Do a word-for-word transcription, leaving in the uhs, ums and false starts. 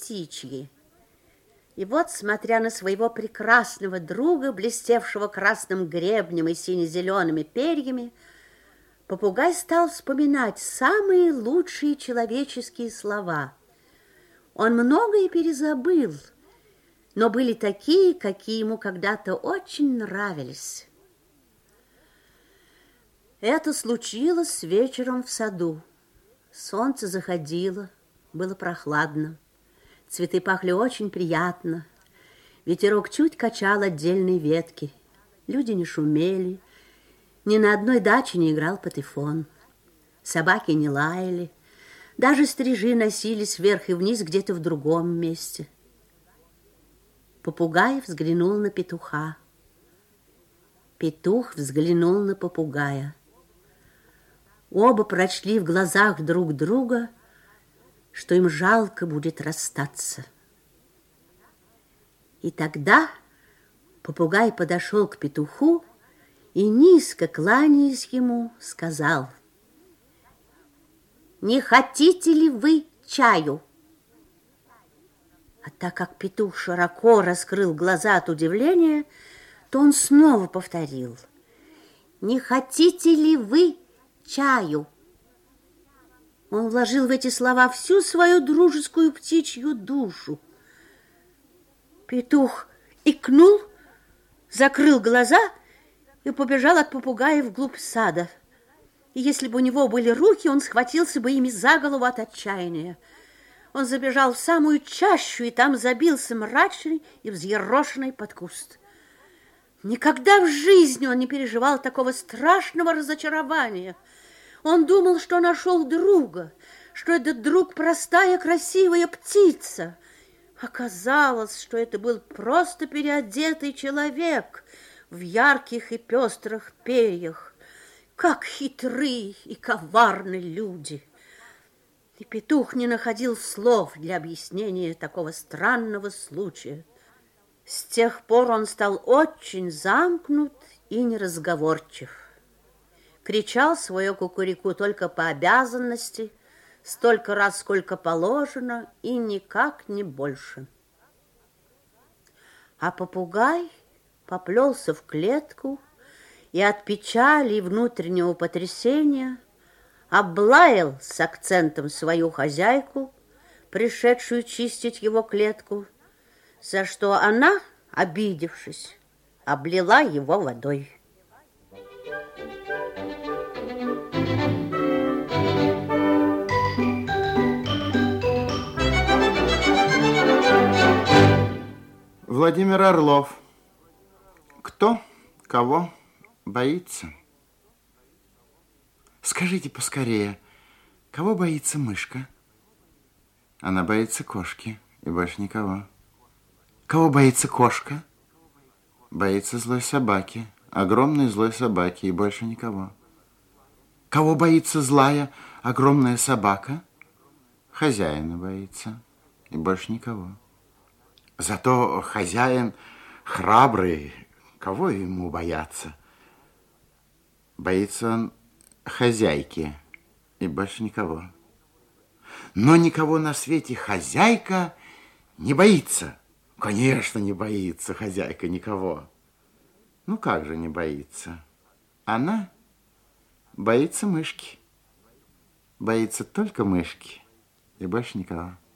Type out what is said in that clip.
птичьи. И вот, смотря на своего прекрасного друга, блестевшего красным гребнем и сине-зелеными перьями, попугай стал вспоминать самые лучшие человеческие слова. Он многое перезабыл, но были такие, какие ему когда-то очень нравились. Это случилось вечером в саду. Солнце заходило, было прохладно. Цветы пахли очень приятно. Ветерок чуть качал отдельные ветки. Люди не шумели. Ни на одной даче не играл патефон. Собаки не лаяли. Даже стрижи носились вверх и вниз где-то в другом месте. Попугай взглянул на петуха. Петух взглянул на попугая. Оба прочли в глазах друг друга, что им жалко будет расстаться. И тогда попугай подошел к петуху и, низко кланяясь ему, сказал: «Не хотите ли вы чаю?» А так как петух широко раскрыл глаза от удивления, то он снова повторил: «Не хотите ли вы чаю?» Он вложил в эти слова всю свою дружескую птичью душу. Петух икнул, закрыл глаза и побежал от попугая вглубь сада. И если бы у него были руки, он схватился бы ими за голову от отчаяния. Он забежал в самую чащу и там забился мрачный и взъерошенный под куст. Никогда в жизни он не переживал такого страшного разочарования. Он думал, что нашел друга, что этот друг простая красивая птица. Оказалось, что это был просто переодетый человек в ярких и пестрых перьях. Как хитры и коварны люди! И петух не находил слов для объяснения такого странного случая. С тех пор он стал очень замкнут и неразговорчив. Кричал свое кукурику только по обязанности, столько раз, сколько положено, и никак не больше. А попугай поплелся в клетку и от печали и внутреннего потрясения облаял с акцентом свою хозяйку, пришедшую чистить его клетку, за что она, обидевшись, облила его водой. Владимир Орлов. Кто кого боится? Скажите поскорее, кого боится мышка? Она боится кошки и больше никого. Кого боится кошка? Боится злой собаки, огромной злой собаки и больше никого. Кого боится злая, огромная собака? Хозяина боится и больше никого. Зато хозяин храбрый, кого ему бояться? Боится он хозяйки и больше никого. Но никого на свете хозяйка не боится. Конечно, не боится хозяйка никого. Ну как же не боится? Она боится мышки. Боится только мышки и больше никого.